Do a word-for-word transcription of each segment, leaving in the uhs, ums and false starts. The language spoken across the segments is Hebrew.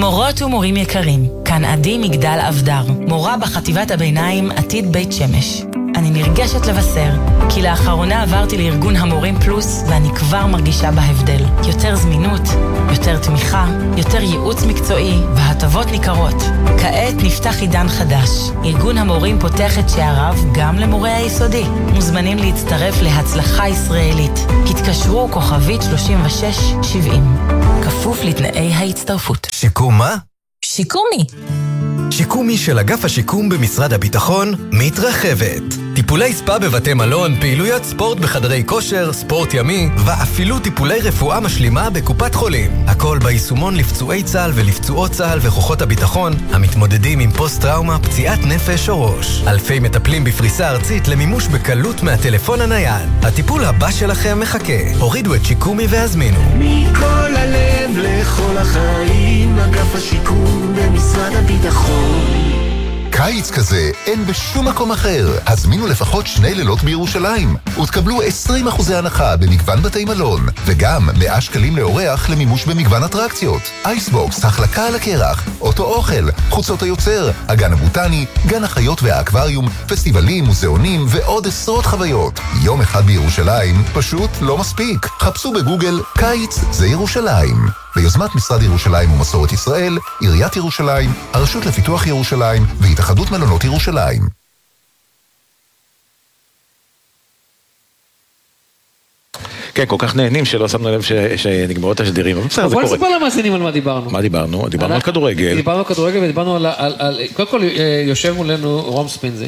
מורות ומורים יקרים, כאן עדי מגדל אבדר, מורה בחטיבת הביניים עתיד בית שמש. אני נרגשת לבשר, כי לאחרונה עברתי לארגון המורים פלוס, ואני כבר מרגישה בהבדל. יותר זמינות, יותר תמיכה, יותר ייעוץ מקצועי, והטבות ניכרות. כעת נפתח עידן חדש. ארגון המורים פותח את שעריו גם למורי היסודי. מוזמנים להצטרף להצלחה ישראלית. התקשרו כוכבית שלושים ושש שבעים. כפוף לתנאי ההצטרפות. שיקום מה? שיקומי. שיקומי של אגף השיקום במשרד הביטחון מתרחבת. טיפולי ספה בבתי מלון, פעילויות ספורט בחדרי כושר, ספורט ימי, ואפילו טיפולי רפואה משלימה בקופת חולים. הכל ביישומון לפצועי צה"ל ולפצועות צה"ל וכוחות הביטחון המתמודדים עם פוסט-טראומה, פציעת נפש או ראש. אלפי מטפלים בפריסה ארצית למימוש בקלות מהטלפון הנייד. הטיפול הבא שלכם מחכה. הורידו את שיקומי והזמינו. מכל הלב לכל החיים, אגף השיקום במשרד הביטחון. קיץ כזה אין בשום מקום אחר. הזמינו לפחות שני לילות בירושלים ותקבלו עשרים אחוז הנחה במגוון בתי מלון, וגם מאה שקלים לאורח למימוש במגוון אטרקציות. אייסבוקס, החלקה על הקרח, אוטו אוכל, חוצות היוצר, הגן הבוטני, גן החיות והאקווריום, פסטיבלים, מוזיאונים ועוד עשרות חוויות. יום אחד בירושלים פשוט לא מספיק. חפשו בגוגל קיץ זה ירושלים. ביוזמת משרד ירושלים ומסורת ישראל, עיריית ירושלים, הרשות לפיתוח ירושלים והתאחדות מלונות ירושלים. כן, כל כך נהנים שלא שמנו לב שנגמרות השדרים. אבל בסדר, זה קורה. בוא נספר למאזינים על מה דיברנו. מה דיברנו? דיברנו על כדורגל. דיברנו על כדורגל ודיברנו על... קודם כל יושב מולנו רום ספינזי,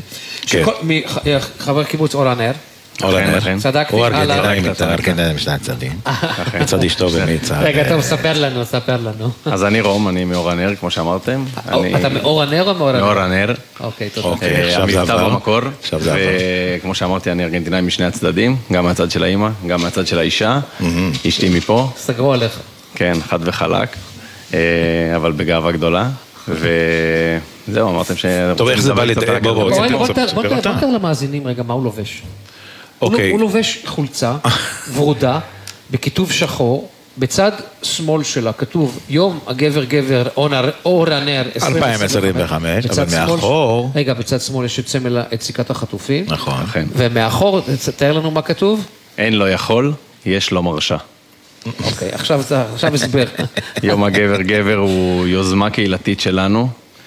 חבר קיבוץ אור הנר. אור הנר. צדקתי. הוא ארגנטינאים, ארגנטינאים משני הצדדים. מצד אשתו ומצד. רגע, טוב, ספר לנו, ספר לנו. אז אני רום, אני מאור הנר, כמו שאמרתם. אתה מאור הנר או מאור הנר? מאור הנר. אוקיי, תודה. המכתב במקור. וכמו שאמרתי, אני ארגנטינאי משני הצדדים, גם מהצד של האמא, גם מהצד של האישה. אשתי מפה. סגרו עליך. כן, חד וחלק, אבל בגאווה גדולה. וזהו, אמרתם ש... טוב, איך זה בא לת... בוא, בוא, בוא תאר למאזינים רגע מה הוא לובש. הוא לובש חולצה ורודה בכיתוב שחור, בצד שמאל שלה כתוב יום הגבר גבר אור הנר אלפיים עשרים וחמש, אבל מאחור... רגע, בצד שמאל יש את סמל את סיכת החטופים. נכון. ומאחור, תאר לנו מה כתוב? אין לו יכול, יש לו מרשה. אוקיי, עכשיו הסבר. יום הגבר גבר הוא יוזמה קהילתית שלנו,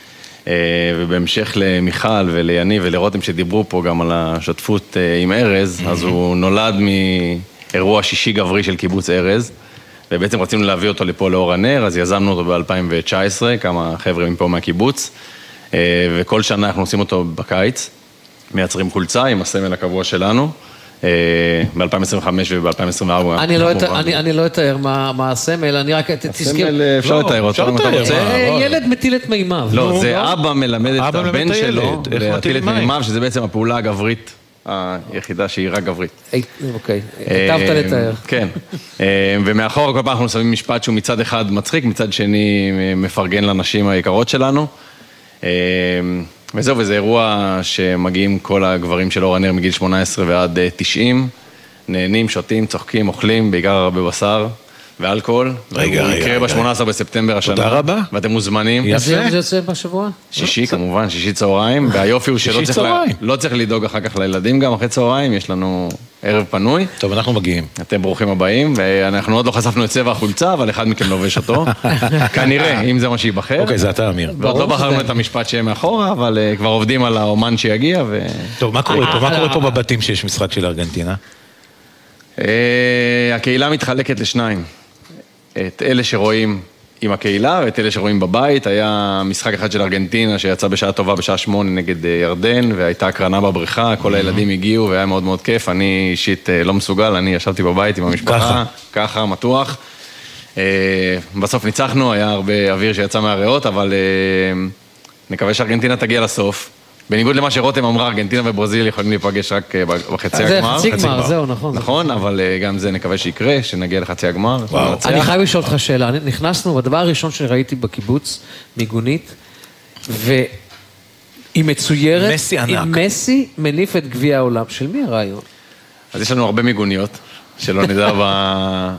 ובהמשך למיכל וליני ולרותם שדיברו פה גם על השותפות עם ארז, אז הוא נולד מאירוע שישי גברי של קיבוץ ארז, ובעצם רצינו להביא אותו לפה לאור הנר, אז יזמנו אותו ב-אלפיים תשע עשרה, כמה חבר'ה מפה מהקיבוץ, וכל שנה אנחנו עושים אותו בקיץ, מייצרים חולצה עם הסמל הקבוע שלנו, ב-אלפיים עשרים וחמש וב-אלפיים עשרים וארבע. אני לא אתאר מה הסמל, אני רק תזכיר. הסמל אפשר לתאר אותו, אם אתה רוצה. ילד מטיל את מימיו. לא, זה אבא מלמד את הבן שלו להטיל את מימיו, שזה בעצם הפעולה הגברית היחידה שהיא רק גברית. אוקיי, היטבת לתאר. כן, ומאחור כל פעם אנחנו שמים משפט שהוא מצד אחד מצחיק, מצד שני מפרגן לנשים היקרות שלנו. וזהו, וזה אירוע שמגיעים כל הגברים של אור הנר מגיל שמונה עשרה ועד תשעים, נהנים, שותים, צוחקים, אוכלים, בעיקר הרבה בשר ואלכוהול. רגע, רגע. יקרה ב-שמונה עשרה בספטמבר השנה. תודה רבה. ואתם מוזמנים. אז יום זה יוצא בשבוע? שישי כמובן, שישי צהריים, והיופי הוא שלא צריך, לא צריך לדאוג אחר כך לילדים גם אחרי צהריים, יש לנו ערב פנוי. טוב, אנחנו מגיעים. אתם ברוכים הבאים, ואנחנו עוד לא חשפנו את צבע החולצה, אבל אחד מכם לובש אותו. כנראה, אם זה מה שיבחר. אוקיי, זה אתה, אמיר. ועוד לא בחרנו את המשפט שהם מאחורה, אבל כבר עובדים על האומן שיגיע. טוב, מה קורה פה? מה קורה פה בבתים שיש משחק של ארגנטינה? הקהילה מתחלקת לשניים. את אלה שרואים עם הקהילה ואת אלה שרואים בבית. היה משחק אחד של ארגנטינה שיצא בשעה טובה בשעה שמונה נגד ירדן, והייתה הקרנה בבריכה, כל הילדים הגיעו והיה מאוד מאוד כיף. אני אישית לא מסוגל, אני ישבתי בבית עם המשפחה, ככה, מתוח. בסוף ניצחנו, היה הרבה אוויר שיצא מהריאות, אבל נקווה שארגנטינה תגיע לסוף. בניגוד למה שרותם אמרה, ארגנטינה וברזיל יכולים להיפגש רק בחצי הגמר. זה חצי גמר, זהו, נכון. נכון, אבל גם זה נקווה שיקרה, שנגיע לחצי הגמר. אני חייב לשאול אותך שאלה, נכנסנו, בדבר הראשון שראיתי בקיבוץ, מיגונית, והיא מצוירת, עם מסי מניף את גביע העולם. של מי הרעיון? אז יש לנו הרבה מיגוניות, שלא נדע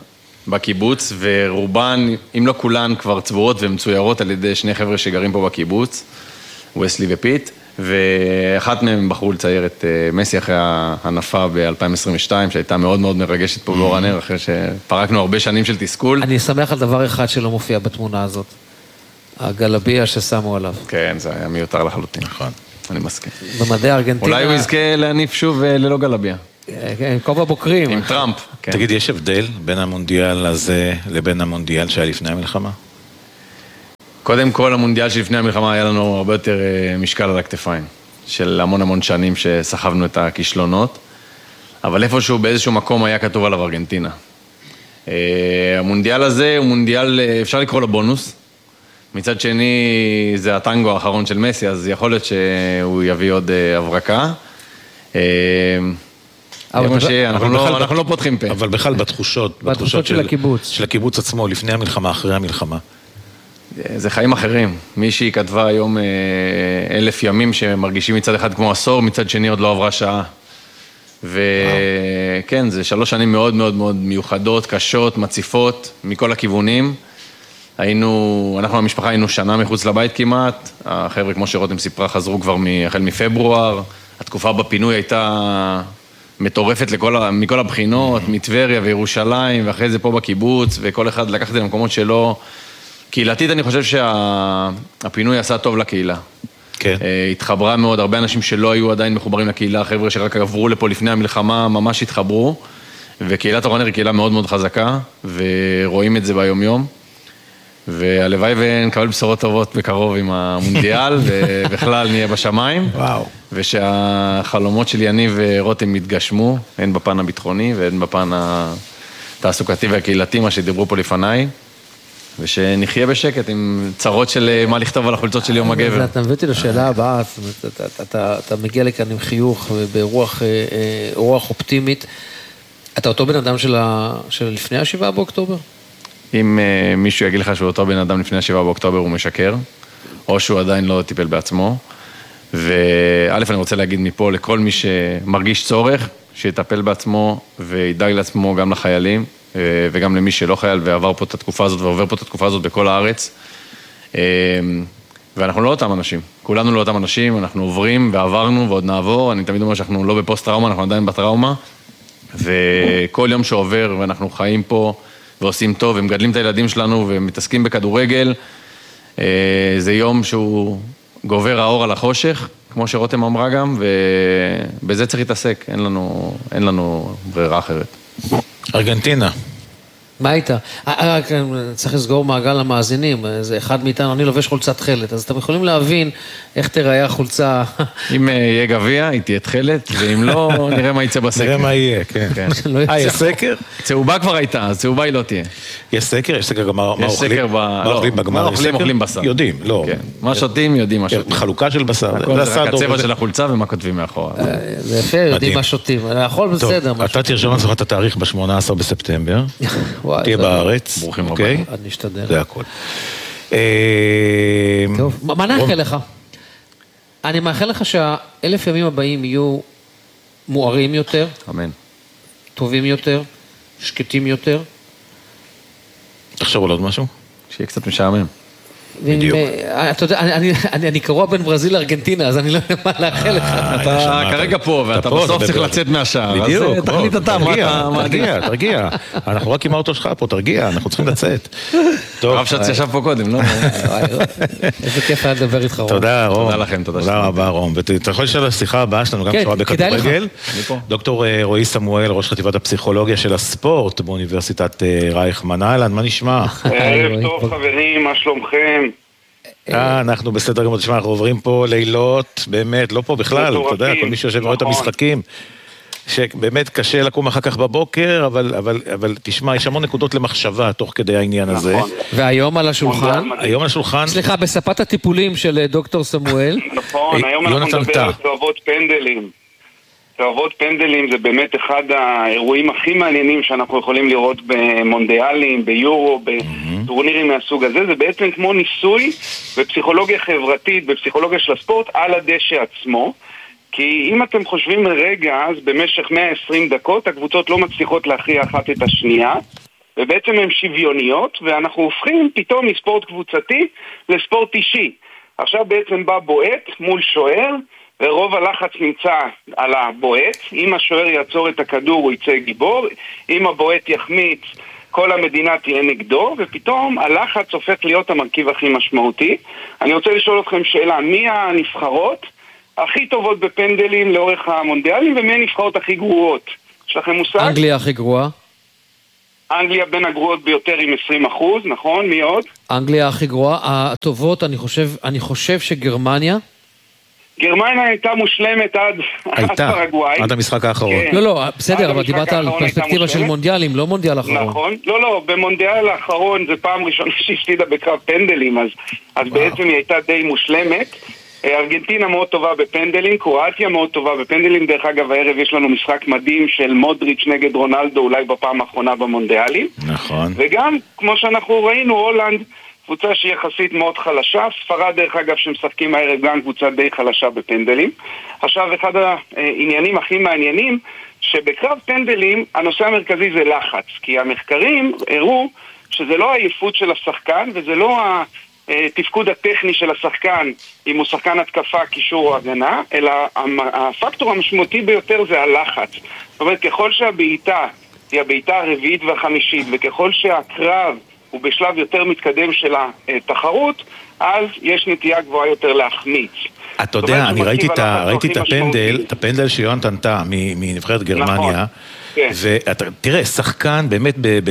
בקיבוץ, ורובן, אם לא כולן, כבר צבועות ומצוירות על ידי שני חבר'ה שגרים פה בקיבוץ, וסלי ופיט, ואחת מהם בחרו לצייר את מסי אחרי ההנפה ב-אלפיים עשרים ושתיים, שהייתה מאוד מאוד מרגשת פה באור הנר, אחרי שפרקנו הרבה שנים של תסכול. אני שמח על דבר אחד שלא מופיע בתמונה הזאת, הגלביה ששמו עליו. כן, זה היה מיותר לחלוטין. נכון. אני מסכים. במדעי ארגנטינה... אולי הוא יזכה להניף שוב ללא גלביה. כן, כובע בוקרים. עם טראמפ. תגיד, יש הבדל בין המונדיאל הזה לבין המונדיאל שהיה לפני המלחמה? קודם כל, המונדיאל שלפני המלחמה היה לנו הרבה יותר משקל על הכתפיים, של המון המון שנים שסחבנו את הכישלונות, אבל איפשהו באיזשהו מקום היה כתוב עליו ארגנטינה. המונדיאל הזה הוא מונדיאל, אפשר לקרוא לו בונוס, מצד שני זה הטנגו האחרון של מסי, אז יכול להיות שהוא יביא עוד הברקה. אנחנו לא פותחים פה. אבל בכלל בתחושות, בתחושות של הקיבוץ. של הקיבוץ עצמו, לפני המלחמה, אחרי המלחמה. זה חיים אחרים. מישהי כתבה היום אלף ימים שמרגישים מצד אחד כמו עשור, מצד שני עוד לא עברה שעה. וכן, זה שלוש שנים מאוד מאוד מאוד מיוחדות, קשות, מציפות, מכל הכיוונים. היינו, אנחנו המשפחה היינו שנה מחוץ לבית כמעט, החבר'ה כמו שרותם סיפרה חזרו כבר החל מפברואר, התקופה בפינוי הייתה מטורפת לכל, מכל הבחינות, מטבריה וירושלים, ואחרי זה פה בקיבוץ, וכל אחד לקח את זה למקומות שלו. קהילתית אני חושב שהפינוי עשה טוב לקהילה. כן. התחברה מאוד, הרבה אנשים שלא היו עדיין מחוברים לקהילה, חבר'ה שרק עברו לפה לפני המלחמה, ממש התחברו, וקהילת אור הנר היא קהילה מאוד מאוד חזקה, ורואים את זה ביום יום. והלוואי ונקבל בשורות טובות בקרוב עם המונדיאל, ובכלל נהיה בשמיים. וואו. ושהחלומות של יניב ורותם יתגשמו, הן בפן הביטחוני והן בפן התעסוקתי והקהילתי, מה שדיברו פה לפניי, ושנחיה בשקט עם צרות של מה לכתוב על החולצות של יום הגבר. אתה מביא אותי לשאלה הבאה, אתה מגיע לכאן עם חיוך וברוח אופטימית. אתה אותו בן אדם של לפני השבעה באוקטובר? אם uh, מישהו יגיד לך שהוא אותו בן אדם לפני השבעה באוקטובר, הוא משקר, או שהוא עדיין לא טיפל בעצמו. וא' אני רוצה להגיד מפה לכל מי שמרגיש צורך, שיטפל בעצמו וידאג לעצמו גם לחיילים, uh, וגם למי שלא חייל ועבר פה את התקופה הזאת ועובר פה את התקופה הזאת בכל הארץ. Uh, ואנחנו לא אותם אנשים, כולנו לא אותם אנשים, אנחנו עוברים ועברנו ועוד נעבור, אני תמיד אומר שאנחנו לא בפוסט טראומה, אנחנו עדיין בטראומה, וכל יום שעובר ואנחנו חיים פה, ועושים טוב, ומגדלים את הילדים שלנו, ומתעסקים בכדורגל. זה יום שהוא גובר האור על החושך, כמו שרותם אמרה גם, ובזה צריך להתעסק, אין לנו, אין לנו ברירה אחרת. ארגנטינה. מה הייתה? צריך לסגור מעגל למאזינים, זה אחד מאיתנו, אני לובש חולצת חלת, אז אתם יכולים להבין איך תראה החולצה. אם יהיה גביע, היא תהיה תחלת, ואם לא, נראה מה יצא בסקר. נראה מה יהיה, כן. אה, יש סקר? צהובה כבר הייתה, אז צהובה היא לא תהיה. יש סקר? יש סקר גם מה אוכלים בגמר? מה אוכלים, אוכלים בשר. יודעים, לא. מה שותים, יודעים מה שותים. חלוקה של בשר. רק הצבע של החולצה ומה כותבים מאחורה. זה יפה, יודעים מה שותים. לאכול בסדר. אתה תרשום לעצמך את התאריך ב-שמונה עשר בספטמבר. תהיה בארץ. ברוכים רבים. אני אשתדל. זה הכל. טוב, מה נאחל לך? אני מאחל לך שהאלף ימים הבאים יהיו מוארים יותר. אמן. טובים יותר, שקטים יותר. תחשוב על עוד משהו? שיהיה קצת משעמם. בדיוק. אתה יודע, אני קרוע בין ברזיל לארגנטינה, אז אני לא יודע מה לאחל לך. אתה כרגע פה, ואתה בסוף צריך לצאת מהשער. בדיוק. אז תחליט אתה, תרגיע, תרגיע. אנחנו רק עם האוטו שלך פה, תרגיע, אנחנו צריכים לצאת. הרב שץ ישב פה קודם, לא? איזה כיף היה לדבר איתך, רום. תודה, רום. תודה לכם, תודה. תודה רבה, רום. ואתה יכול לשאול לשיחה הבאה שלנו, גם קשורה בכדורגל. דוקטור רועי סמואל, ראש חטיבת הפסיכולוגיה של הספורט באוניברסיטת רייכמן. אהלן, מה נשמע? ערב טוב, חברים, מה שלומכם? אה, אנחנו בסדר גמור, תשמע, אנחנו עוברים פה לילות, באמת, לא פה בכלל, אתה יודע, כל מי שיושב ורואה את המשחקים, שבאמת קשה לקום אחר כך בבוקר, אבל, אבל, אבל תשמע, יש המון נקודות למחשבה תוך כדי העניין הזה. והיום על השולחן? היום על השולחן? סליחה, בספת הטיפולים של דוקטור סמואל. נכון, היום אנחנו נדבר על צהובות פנדלים. צהובות פנדלים זה באמת אחד האירועים הכי מעניינים שאנחנו יכולים לראות במונדיאלים, ביורו, בטורנירים מהסוג הזה. זה בעצם כמו ניסוי בפסיכולוגיה חברתית, בפסיכולוגיה של הספורט, על הדשא עצמו. כי אם אתם חושבים רגע, אז במשך מאה ועשרים דקות הקבוצות לא מצליחות להכריע אחת את השנייה, ובעצם הן שוויוניות, ואנחנו הופכים פתאום מספורט קבוצתי לספורט אישי. עכשיו בעצם בא בועט מול שוער, ורוב הלחץ נמצא על הבועט. אם השוער יעצור את הכדור הוא יצא גיבור, אם הבועט יחמיץ כל המדינה תהיה נגדו, ופתאום הלחץ הופך להיות המרכיב הכי משמעותי. אני רוצה לשאול אתכם שאלה, מי הנבחרות הכי טובות בפנדלים לאורך המונדיאלים, ומי הנבחרות הכי גרועות? יש לכם מושג? אנגליה הכי גרועה. אנגליה בין הגרועות ביותר עם עשרים אחוז, נכון? מי עוד? אנגליה הכי גרועה. הטובות, אני חושב, אני חושב שגרמניה. גרמניה הייתה מושלמת עד פרגוואי. עד המשחק האחרון. לא, לא, בסדר, אבל דיברת על פרספקטיבה של מונדיאלים, לא מונדיאל האחרון. נכון, לא, לא, במונדיאל האחרון זה פעם ראשונה שהפסידה בקרב פנדלים, אז בעצם היא הייתה די מושלמת. ארגנטינה מאוד טובה בפנדלים, קרואטיה מאוד טובה בפנדלים, דרך אגב הערב יש לנו משחק מדהים של מודריץ' נגד רונלדו, אולי בפעם האחרונה במונדיאלים. נכון. וגם, כמו שאנחנו ראינו, הולנד, קבוצה שהיא יחסית מאוד חלשה, ספרד דרך אגב שמשחקים הערב גם קבוצה די חלשה בפנדלים. עכשיו אחד העניינים הכי מעניינים, שבקרב פנדלים הנושא המרכזי זה לחץ, כי המחקרים הראו שזה לא העייפות של השחקן וזה לא התפקוד הטכני של השחקן אם הוא שחקן התקפה, קישור או הגנה, אלא הפקטור המשמעותי ביותר זה הלחץ. זאת אומרת, ככל שהבעיטה היא הבעיטה הרביעית והחמישית, וככל שהקרב הוא בשלב יותר מתקדם של התחרות, אז יש נטייה גבוהה יותר להחמיץ. אתה יודע, אני ראיתי את הפנדל, את הפנדל שיונתן טעה מנבחרת גרמניה, ותראה, שחקן באמת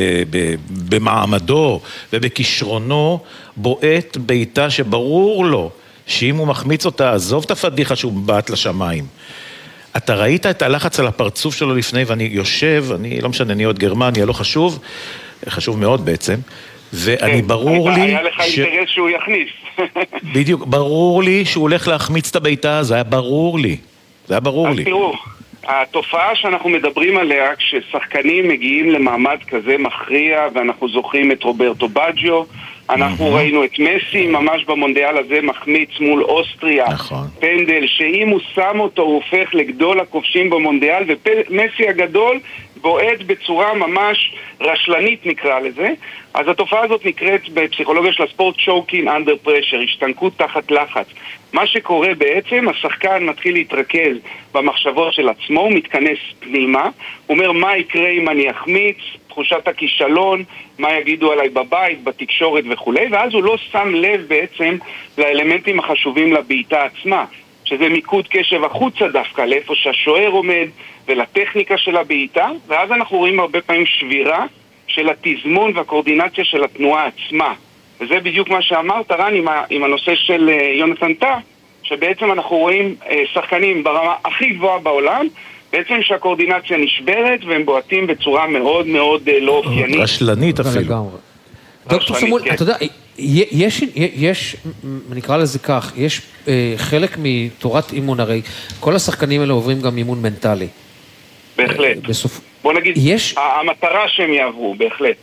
במעמדו ובכישרונו בועט בעיטה שברור לו שאם הוא מחמיץ אותה, עזוב את הפדיחה שהוא בעט לשמיים. אתה ראית את הלחץ על הפרצוף שלו לפני, ואני יושב, אני לא משנה, אני עוד גרמניה, לא חשוב, חשוב מאוד בעצם, ואני ברור לי... היה לך אינטרס שהוא יכניס. בדיוק, ברור לי שהוא הולך להחמיץ את הביתה, זה היה ברור לי. זה היה ברור לי. אז תראו, התופעה שאנחנו מדברים עליה, כששחקנים מגיעים למעמד כזה מכריע, ואנחנו זוכרים את רוברטו בג'יו, אנחנו ראינו את מסי ממש במונדיאל הזה מחמיץ מול אוסטריה, פנדל שאם הוא שם אותו הוא הופך לגדול הכובשים במונדיאל, ומסי הגדול בועט בצורה ממש רשלנית נקרא לזה. אז התופעה הזאת נקראת בפסיכולוגיה של הספורט choking under pressure, השתנקות תחת לחץ. מה שקורה בעצם, השחקן מתחיל להתרכז במחשבות של עצמו, הוא מתכנס פנימה, הוא אומר מה יקרה אם אני אחמיץ, תחושת הכישלון, מה יגידו עליי בבית, בתקשורת וכו', ואז הוא לא שם לב בעצם לאלמנטים החשובים לבעיטה עצמה, שזה מיקוד קשב החוצה דווקא, לאיפה שהשוער עומד ולטכניקה של הבעיטה, ואז אנחנו רואים הרבה פעמים שבירה של התזמון והקורדינציה של התנועה עצמה. וזה בדיוק מה שאמרת, רן, עם, עם הנושא של יונתן טעה, שבעצם אנחנו רואים שחקנים ברמה הכי גבוהה בעולם, בעצם שהקורדינציה נשברת והם בועטים בצורה מאוד מאוד לא אופיינית. רשלנית אפילו. דוקטור סמואל, אתה יודע, יש, יש, נקרא לזה כך, יש חלק מתורת אימון, הרי כל השחקנים האלה עוברים גם אימון מנטלי. בהחלט. בוא נגיד, המטרה שהם יעברו, בהחלט.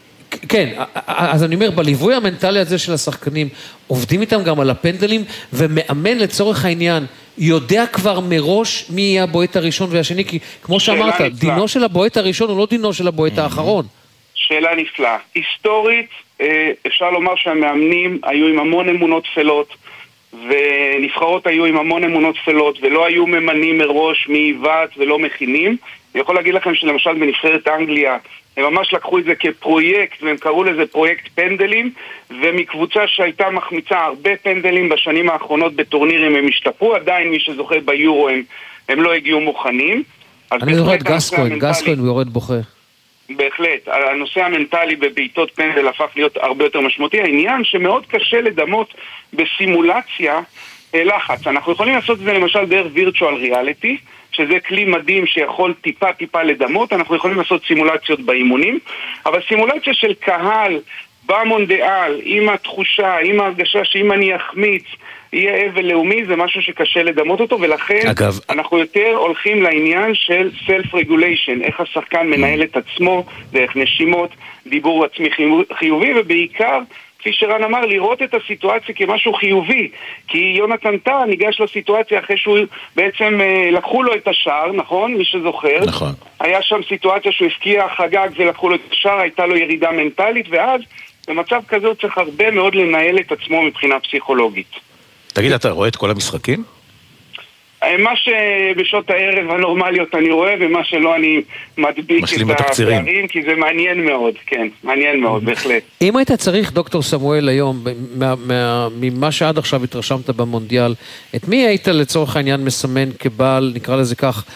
כן, אז אני אומר, בליווי המנטלי הזה של השחקנים, עובדים איתם גם על הפנדלים, ומאמן לצורך העניין, יודע כבר מראש מי יהיה הבועט הראשון והשני, כי כמו שאמרת, דינו של הבועט הראשון הוא לא דינו של הבועט האחרון. שאלה נפלאה. היסטורית, אפשר לומר שהמאמנים היו עם המון אמונות תפלות, ונבחרות היו עם המון אמונות תפלות, ולא היו ממנים מראש מי יבט ולא מכינים. אני יכול להגיד לכם שלמשל בנבחרת אנגליה, הם ממש לקחו את זה כפרויקט, והם קראו לזה פרויקט פנדלים, ומקבוצה שהייתה מחמיצה הרבה פנדלים בשנים האחרונות בטורנירים, הם השתפרו, עדיין מי שזוכה ביורו הם, הם לא הגיעו מוכנים. אני זוכר את גסקוין, גסקוין הוא יורד בוכה. בהחלט, הנושא המנטלי בבעיטות פנדל הפך להיות הרבה יותר משמעותי. העניין שמאוד קשה לדמות בסימולציה לחץ. אנחנו יכולים לעשות את זה למשל דרך וירטואל ריאליטי, שזה כלי מדהים שיכול טיפה טיפה לדמות. אנחנו יכולים לעשות סימולציות באימונים, אבל סימולציה של קהל במונדיאל, עם התחושה, עם ההרגשה שאם אני אחמיץ יהיה אבל לאומי, זה משהו שקשה לדמות אותו, ולכן אגב, אנחנו יותר הולכים לעניין של self-regulation, איך השחקן מנהל את עצמו, דרך נשימות, דיבור עצמי חיובי, ובעיקר כפי שרן אמר, לראות את הסיטואציה כמשהו חיובי, כי יונתן טאה ניגש לסיטואציה אחרי שהוא בעצם לקחו לו את השער, נכון? מי שזוכר. נכון. היה שם סיטואציה שהוא הפקיע, חגג ולקחו לו את השער, הייתה לו ירידה מנטלית, ואז במצב כזה הוא צריך הרבה מאוד לנהל את עצמו מבחינה פסיכולוגית. תגיד, אתה רואה את כל המשחקים? מה שבשעות הערב הנורמליות אני רואה, ומה שלא אני מדביק את הפערים, כי זה מעניין מאוד, כן, מעניין מאוד, בהחלט. אם היית צריך, דוקטור סמואל, היום, ממה שעד עכשיו התרשמת במונדיאל, את מי היית לצורך העניין מסמן כבעל, נקרא לזה כך,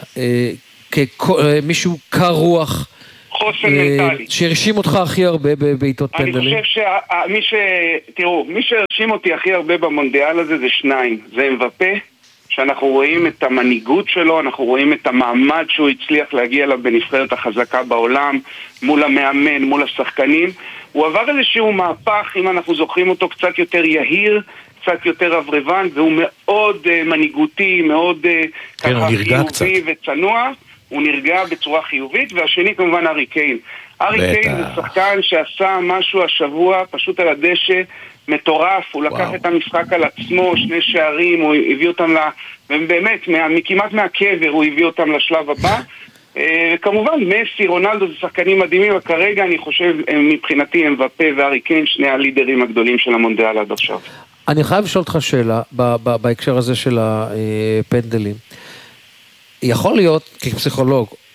כמישהו קר רוח, חוסן מנטלי. שהרשים אותך הכי הרבה בעיטות פנדלים? אני חושב שמי ש... תראו, מי שהרשים אותי הכי הרבה במונדיאל הזה זה שניים, זה מבפה, שאנחנו רואים את המנהיגות שלו, אנחנו רואים את המעמד שהוא הצליח להגיע אליו בנבחרת החזקה בעולם, מול המאמן, מול השחקנים. הוא עבר איזשהו מהפך, אם אנחנו זוכרים אותו, קצת יותר יהיר, קצת יותר אברבן, והוא מאוד uh, מנהיגותי, מאוד uh, כן, ככה חיובי וצנוע. הוא נרגע בצורה חיובית, והשני כמובן ארי קיין. ארי קיין זה שחקן שעשה משהו השבוע, פשוט על הדשא, מטורף, הוא לקח וואו. את המשחק על עצמו, שני שערים, הוא הביא אותם, לה, ובאמת, מה, כמעט מהקבר הוא הביא אותם לשלב הבא, וכמובן, מסי, רונלדו זה שחקנים מדהימים, וכרגע אני חושב, מבחינתי, אמבפה וארי קיין, שני הלידרים הגדולים של המונדיאל עד עכשיו. אני חייב לשאול אותך שאלה, בהקשר הזה של הפנדלים. יכול להיות, כפסיכולוג,